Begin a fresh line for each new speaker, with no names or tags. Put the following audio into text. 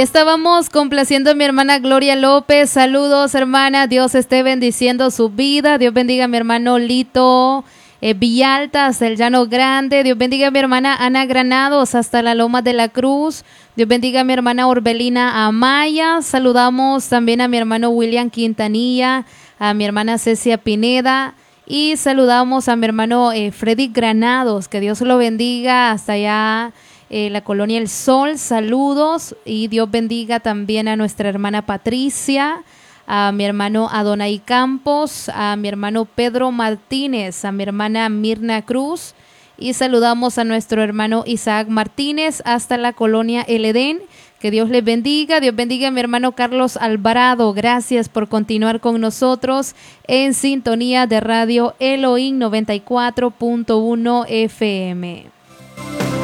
Estábamos complaciendo a mi hermana Gloria López. Saludos, hermana. Dios esté bendiciendo su vida. Dios bendiga a mi hermano Lito Villalta hasta el Llano Grande. Dios bendiga a mi hermana Ana Granados hasta la Loma de la Cruz. Dios bendiga a mi hermana Orbelina Amaya. Saludamos también a mi hermano William Quintanilla, a mi hermana Cecia Pineda. Y saludamos a mi hermano Freddy Granados. Que Dios lo bendiga hasta allá. La Colonia El Sol, saludos, y Dios bendiga también a nuestra hermana Patricia, a mi hermano Adonai Campos, a mi hermano Pedro Martínez, a mi hermana Mirna Cruz, y saludamos a nuestro hermano Isaac Martínez hasta la Colonia El Edén. Que Dios les bendiga. Dios bendiga a mi hermano Carlos Alvarado. Gracias por continuar con nosotros en sintonía de Radio Elohim 94.1 FM.